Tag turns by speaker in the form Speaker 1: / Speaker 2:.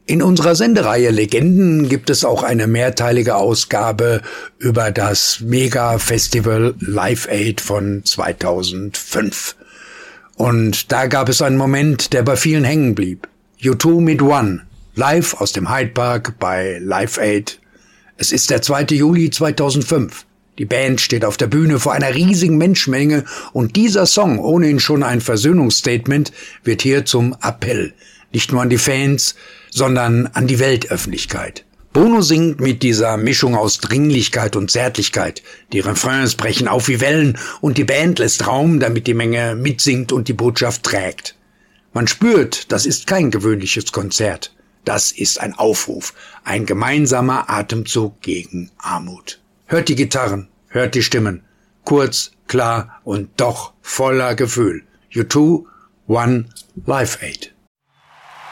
Speaker 1: In unserer Sendereihe Legenden gibt es auch eine mehrteilige Ausgabe über das Mega-Festival Live Aid von 2005. Und da gab es einen Moment, der bei vielen hängen blieb. U2 mit One, live aus dem Hyde Park bei Live Aid. Es ist der 2. Juli 2005. Die Band steht auf der Bühne vor einer riesigen Menschenmenge und dieser Song, ohnehin schon ein Versöhnungsstatement, wird hier zum Appell. Nicht nur an die Fans, sondern an die Weltöffentlichkeit. Bono singt mit dieser Mischung aus Dringlichkeit und Zärtlichkeit. Die Refrains brechen auf wie Wellen und die Band lässt Raum, damit die Menge mitsingt und die Botschaft trägt. Man spürt, das ist kein gewöhnliches Konzert. Das ist ein Aufruf, ein gemeinsamer Atemzug gegen Armut. Hört die Gitarren, hört die Stimmen. Kurz, klar und doch voller Gefühl. U2, One, Live Aid.